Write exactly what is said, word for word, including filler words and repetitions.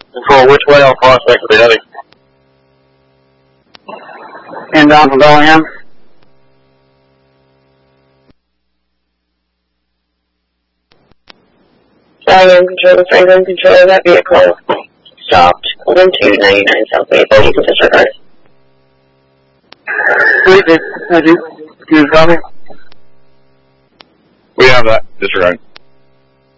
Control, which way on Prospect are they heading? Inbound from Bellingham. Bellingham Control, Franklin Control, that vehicle stopped one two nine nine Southwest. You can disregard. Thank you. Thank you. Can you copy? We have that. Disregard.